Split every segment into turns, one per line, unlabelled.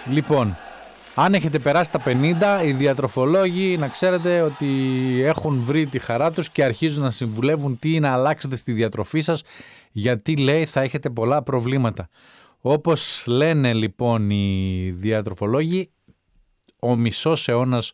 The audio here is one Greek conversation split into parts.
Λοιπόν, αν έχετε περάσει τα 50, οι διατροφολόγοι να ξέρετε ότι έχουν βρει τη χαρά τους και αρχίζουν να συμβουλεύουν τι να αλλάξετε στη διατροφή σας, γιατί λέει θα έχετε πολλά προβλήματα. Όπως λένε λοιπόν οι διατροφολόγοι, ο μισός αιώνας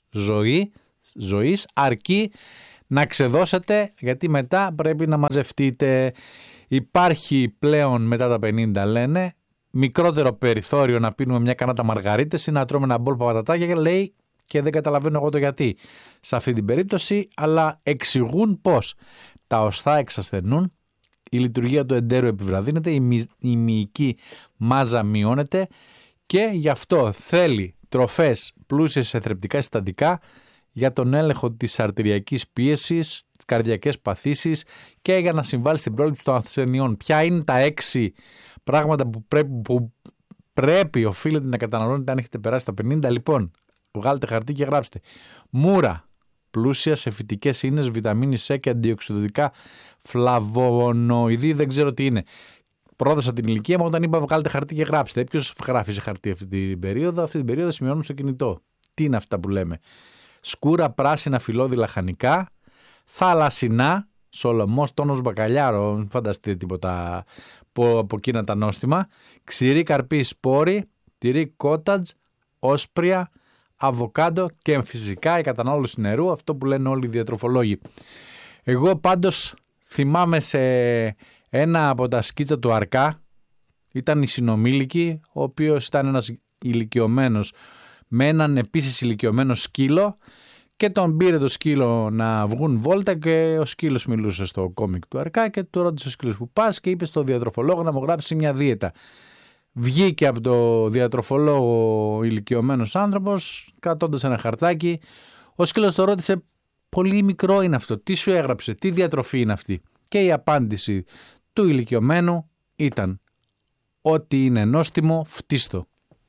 ζωής αρκεί να ξεδώσετε, γιατί μετά πρέπει να μαζευτείτε. Υπάρχει πλέον μετά τα 50, λένε, μικρότερο περιθώριο να πίνουμε μια κανάτα μαργαρίτες ή να τρώμε ένα μπολ πατατάκια, και λέει, και δεν καταλαβαίνω εγώ το γιατί σε αυτή την περίπτωση, αλλά εξηγούν πως τα οστά εξασθενούν, η λειτουργία του εντέρου επιβραδύνεται, η μυϊκή μάζα μειώνεται και γι' αυτό θέλει τροφές πλούσιες σε θρεπτικά συστατικά για τον έλεγχο της αρτηριακής πίεσης, τις καρδιακές παθήσεις και για να συμβάλλει στην πρόληψη των ασθενειών. Ποια είναι τα 6 πράγματα που πρέπει οφείλετε να καταναλώνετε αν έχετε περάσει τα 50? Λοιπόν, βγάλτε χαρτί και γράψτε. Μούρα, πλούσια σε φυτικές ίνες, βιταμίνη C και αντιοξυδοτικά, φλαβονοειδή, δεν ξέρω τι είναι. Πρόδωσα την ηλικία μου όταν είπα βγάλτε χαρτί και γράψτε. Ποιος γράφει σε χαρτί αυτή την περίοδο? Αυτή την περίοδο σημειώνουμε στο κινητό. Τι είναι αυτά που λέμε? Σκούρα, πράσινα, φυλλώδη λαχανικά, θαλασσινά, σολομός, τόνος, μπακαλιάρο, μην φανταστείτε τίποτα από εκείνα τα νόστιμα, ξηρή καρπή, σπόρη, τυρί, κότατζ, όσπρια, αβοκάντο και φυσικά η κατανάλωση νερού, αυτό που λένε όλοι οι διατροφολόγοι. Εγώ πάντως θυμάμαι σε ένα από τα σκίτσα του Αρκά, ήταν η συνομήλικη, ο οποίος ήταν ένας ηλικιωμένος με έναν επίσης ηλικιωμένο σκύλο και τον πήρε το σκύλο να βγουν βόλτα και ο σκύλος μιλούσε στο κόμικ του Αρκά και του ρώτησε ο σκύλος που πας και είπε στο διατροφολόγο να μου γράψει μια δίαιτα. Βγήκε από το διατροφολόγο ο ηλικιωμένος άνθρωπος κρατώντας ένα χαρτάκι. Ο σκύλος το ρώτησε, πολύ μικρό είναι αυτό, τι σου έγραψε, τι διατροφή είναι αυτή? Και η απάντηση του ηλικιωμένου ήταν, ό,τι είναι νόστιμο φτύστο.